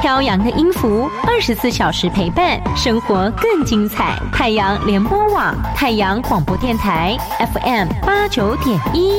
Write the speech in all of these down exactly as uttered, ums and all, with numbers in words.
飘扬的音符，二十四小时陪伴，生活更精彩。太阳联播网，太阳广播电台 F M 八九点一。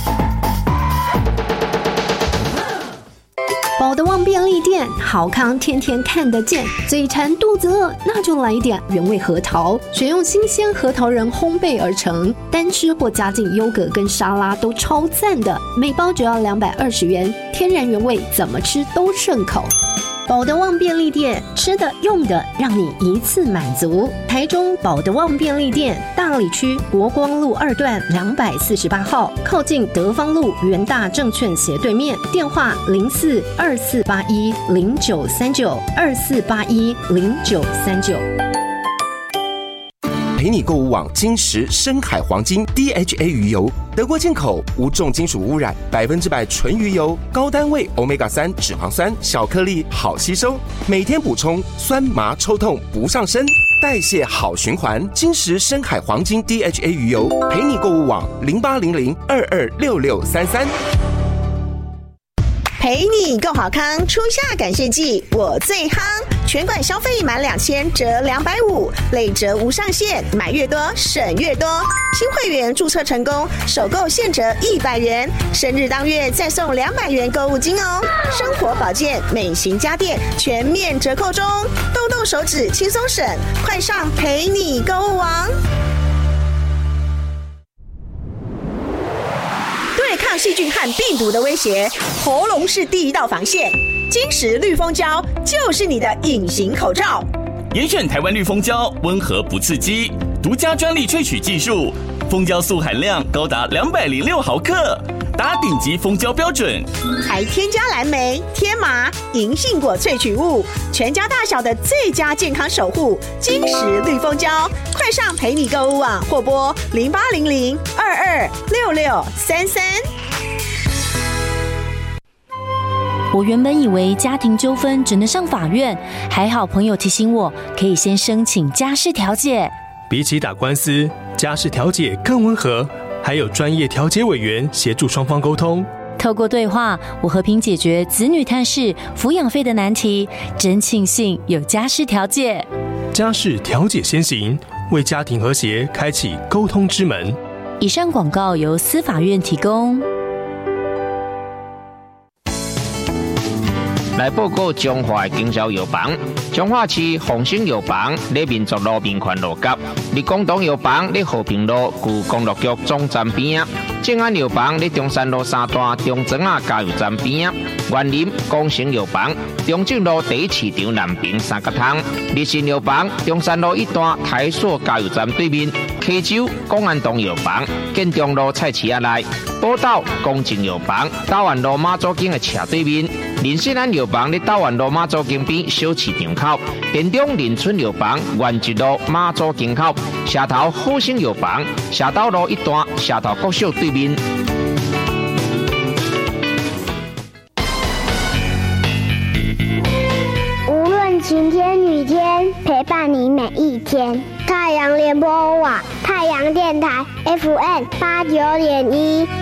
宝德旺便利店，好康天天看得见。嘴馋肚子饿，那就来一点原味核桃，选用新鲜核桃仁烘焙而成，单吃或加进优格跟沙拉都超赞的。每包只要两百二十元，天然原味，怎么吃都顺口。宝德旺便利店，吃的用的让你一次满足。台中宝德旺便利店，大里区国光路二段两百四十八号，靠近德芳路元大证券斜对面。电话零四二四八一零九三九二四八一零九三九。 陪你购物网金石深海黄金 D H A 鱼油，德国进口，无重金属污染，百分之百纯鱼油，高单位 欧米伽三 脂肪酸，小颗粒好吸收，每天补充，酸麻抽痛不上身，代谢好循环。金石深海黄金 D H A 鱼油，陪你购物网零八零零二二六六三三。 陪你够好康，初夏感谢季我最夯，全馆消费满两千折两百五，累折无上限，买越多省越多。新会员注册成功，首购现折一百元，生日当月再送两百元购物金哦。生活保健、美型家电全面折扣中，动动手指轻松省，快上陪你购物网。对抗细菌和病毒的威胁，喉咙是第一道防线。金石绿蜂胶就是你的隐形口罩。 严选台湾绿蜂胶，温和不刺激，独家专利萃取技术，蜂胶素含量高达两百零六毫克，达顶级蜂胶标准， 还添加蓝莓、天麻、银杏果萃取物，全家大小的最佳健康守护。金石绿蜂胶，快上陪你购物网或拨零八零零二二六六三三。 我原本以为家庭纠纷只能上法院，还好朋友提醒我，可以先申请家事调解。 比起打官司，家事调解更温和，还有专业调解委员协助双方沟通。 透过对话，我和平解决子女探视、抚养费的难题，真庆幸有家事调解。 家事调解先行，为家庭和谐开启沟通之门。 以上广告由司法院提供。 来报告中华经销药房，中华市丰兴药房在民族路民权路角，立广东药房在和平路旧公路局总站边啊，正安药房在中山路三段中庄啊加油站边啊，园林光成药房中正路第一市场南平三角汤，立信药房中山路一段台塑加油站对面，溪州公安东药房建中路菜市仔内，宝岛公正药房大湾路马祖径的斜对面。林信安药房在大湾路马祖径边小市场口，田中林村药房原一路马祖径口，社头好生药房社头路一段社头国小对面。 无论晴天雨天，陪伴你每一天。太阳联播网，太阳电台 F M 八九点一。